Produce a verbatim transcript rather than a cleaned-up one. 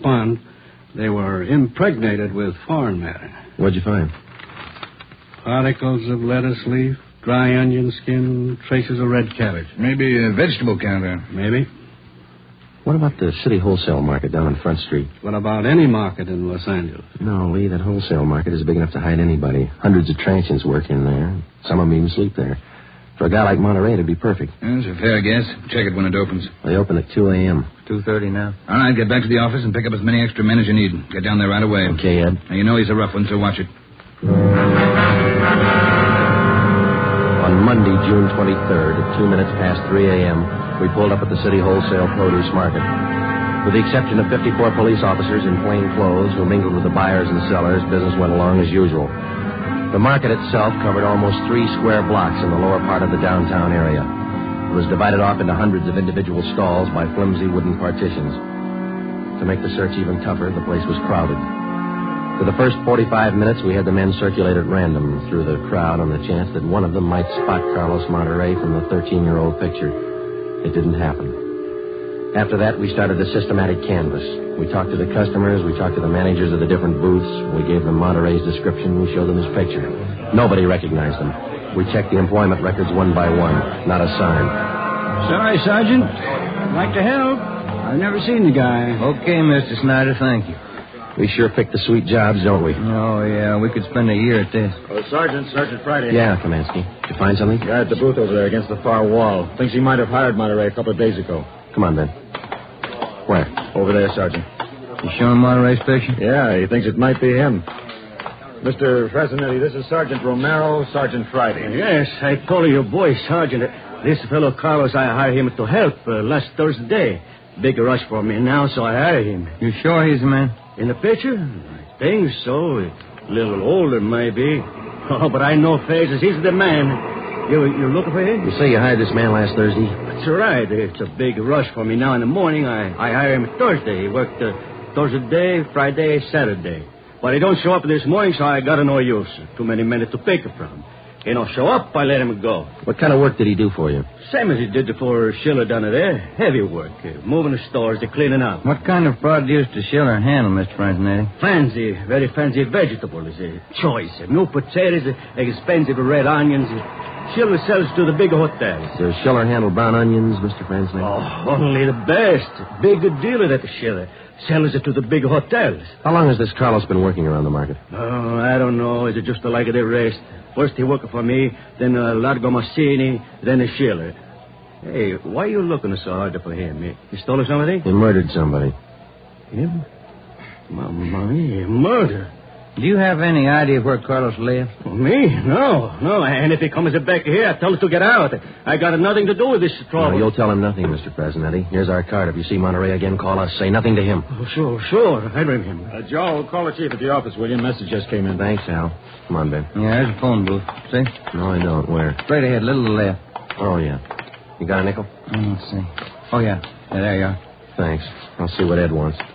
respond. They were impregnated with foreign matter. What'd you find? Particles of lettuce leaf, dry onion skin, traces of red cabbage. Maybe a vegetable counter. Maybe. What about the city wholesale market down on Front Street? What about any market in Los Angeles? No, Lee, that wholesale market is big enough to hide anybody. Hundreds of transients work in there. Some of them even sleep there. For a guy like Monterey, it'd be perfect. That's a fair guess. Check it when it opens. They open at two a.m. two thirty now. All right, get back to the office and pick up as many extra men as you need. Get down there right away. Okay, Ed. Now, you know he's a rough one, so watch it. On Monday, June twenty-third, at two minutes past three a.m., we pulled up at the city wholesale produce market. With the exception of fifty-four police officers in plain clothes who mingled with the buyers and sellers, business went along as usual. The market itself covered almost three square blocks in the lower part of the downtown area. It was divided off into hundreds of individual stalls by flimsy wooden partitions. To make the search even tougher, the place was crowded. For the first forty-five minutes, we had the men circulate at random through the crowd on the chance that one of them might spot Carlos Monterey from the thirteen-year-old picture. It didn't happen. After that, we started a systematic canvass. We talked to the customers, we talked to the managers of the different booths, we gave them Monterey's description, we showed them his picture. Nobody recognized him. We checked the employment records one by one. Not a sign. Sorry, Sergeant. I'd like to help. I've never seen the guy. Okay, Mister Snyder, thank you. We sure pick the sweet jobs, don't we? Oh, yeah, we could spend a year at this. Oh, Sergeant, Sergeant Friday. Yeah, Kamansky. Did you find something? Guy at the booth over there against the far wall. Thinks he might have hired Monterey a couple of days ago. Come on, Ben. Where? Over there, Sergeant. You showing Monterey's picture? Yeah, he thinks it might be him. Mister Frasinetti, this is Sergeant Romero, Sergeant Friday. Yes, I told your boy, Sergeant. This fellow Carlos, I hired him to help uh, last Thursday. Big rush for me now, so I hired him. You sure he's the man? In the picture? I think so. A little older, maybe. Oh, but I know faces. He's the man. You, you're looking for him? You say you hired this man last Thursday? That's right. It's a big rush for me now in the morning. I, I hired him Thursday. He worked uh, Thursday, Friday, Saturday. But he don't show up this morning, so I got no use. Too many men to pick from. He don't show up, I let him go. What kind of work did he do for you? Same as he did for Schiller down there. Heavy work. Uh, moving the stores, to cleaning up. What kind of produce does Schiller handle, Mister Frasinetti? Fancy, very fancy vegetables. Uh, choice. Uh, new potatoes, uh, expensive red onions. Uh, Schiller sells to the big hotels. Does Schiller handle brown onions, Mister Frasinetti? Oh, only the best. Big dealer at the Schiller. Sells it to the big hotels. How long has this Carlos been working around the market? Oh, I don't know. It's just like the rest. First he worked for me, then uh, Largo Massini, then a Schiller. Hey, why are you looking so hard for him? He, he stole something? He murdered somebody. Him? Mamma mia, murder. Do you have any idea where Carlos lives? Oh, me? No, no. And if he comes back here, I tell him to get out. I got nothing to do with this trouble. No, you'll tell him nothing, Mister Frasinetti. Here's our card. If you see Monterey again, call us. Say nothing to him. Oh, sure, sure. I remember. Uh, Joe, call the chief at the office, will you? Message just came in. Thanks, Al. Come on, Ben. Yeah, there's a phone booth. See? No, I don't. Where? Straight ahead, a little left. Oh, yeah. You got a nickel? Mm, Let's see. Oh, yeah. Yeah, there you are. Thanks. I'll see what Ed wants.